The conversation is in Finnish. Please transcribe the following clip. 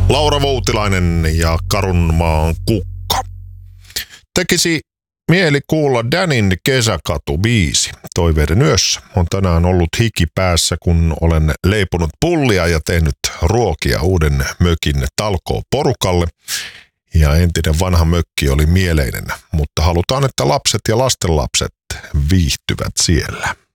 Laura Voutilainen ja Karunmaan kukka. Tekisi mieli kuulla Danin Kesäkatu-biisi. Toiveiden yössä on tänään ollut hiki päässä, kun olen leiponut pullia ja tehnyt ruokia uuden mökin talkooporukalle. Ja entinen vanha mökki oli mieleinen, mutta halutaan, että lapset ja lastenlapset viihtyvät siellä.